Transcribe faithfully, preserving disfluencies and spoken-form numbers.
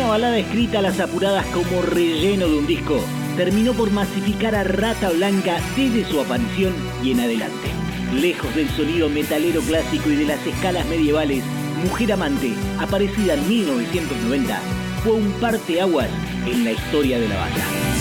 Una balada escrita a las apuradas como relleno de un disco terminó por masificar a Rata Blanca desde su aparición y en adelante. Lejos del sonido metalero clásico y de las escalas medievales, Mujer Amante, aparecida en mil novecientos noventa, fue un parteaguas en la historia de la banda.